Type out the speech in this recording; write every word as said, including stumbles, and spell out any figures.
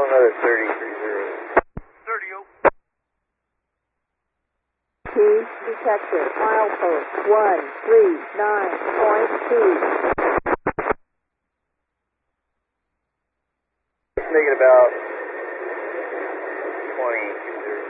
another thirty, three zero. thirty, oh. Key detector, milepost one three nine point two. Making about twenty, two zero.